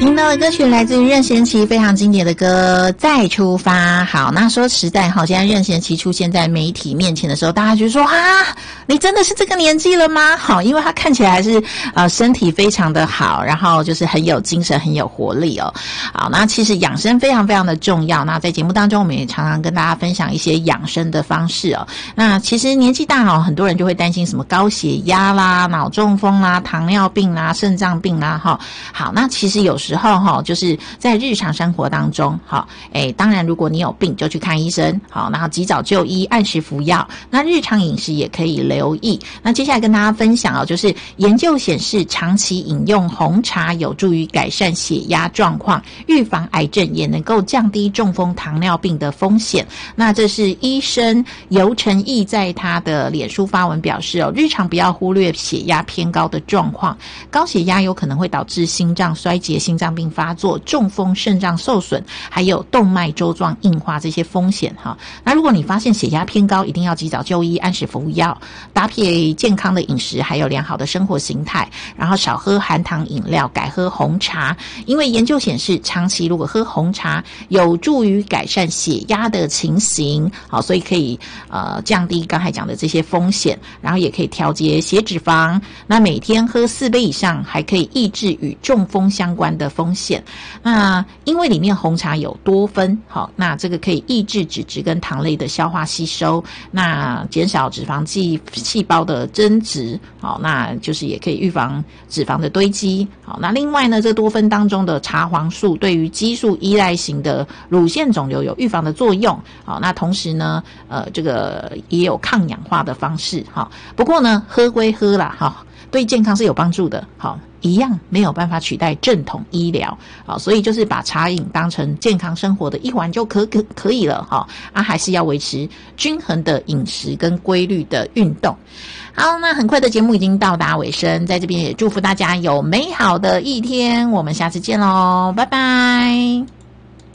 听到的歌曲来自于任贤齐非常经典的歌《再出发》。好，那说实在哈，现在任贤齐出现在媒体面前的时候，大家就说啊，你真的是这个年纪了吗？好，因为他看起来还是身体非常的好，然后就是很有精神，很有活力哦。好，那其实养生非常非常的重要。那在节目当中，我们也常常跟大家分享一些养生的方式哦。那其实年纪大很多人就会担心什么高血压啦、脑中风啦、糖尿病啦、肾脏病啦哈。好，那其实有时候就是在日常生活当中当然如果你有病就去看医生，好，然后及早就医，按时服药。那日常饮食也可以留意。那接下来跟大家分享就是研究显示长期饮用红茶有助于改善血压状况，预防癌症，也能够降低中风、糖尿病的风险。那这是医生尤承义在他的脸书发文表示日常不要忽略血压偏高的状况，高血压有可能会导致心脏衰竭、心脏病发作、中风、肾脏受损，还有动脉粥状硬化这些风险哈。那如果你发现血压偏高，一定要及早就医，按时服药，搭配健康的饮食，还有良好的生活形态，然后少喝含糖饮料，改喝红茶。因为研究显示，长期如果喝红茶，有助于改善血压的情形，好，所以可以降低刚才讲的这些风险，然后也可以调节血脂肪。那每天喝4杯以上，还可以抑制与中风相关的风险。那因为里面红茶有多酚，好，那这个可以抑制脂质跟糖类的消化吸收，那减少脂肪细胞的增殖，好，那就是也可以预防脂肪的堆积。好，那另外呢，这多酚当中的茶黄素对于激素依赖型的乳腺肿瘤有预防的作用。好，那同时呢，这个也有抗氧化的方式。好，不过呢，喝归喝啦，好，对健康是有帮助的。好，一样没有办法取代正统医疗。好，所以就是把茶饮当成健康生活的一环就可以了。好，还是要维持均衡的饮食跟规律的运动。好，那很快的节目已经到达尾声，在这边也祝福大家有美好的一天，我们下次见咯，拜拜。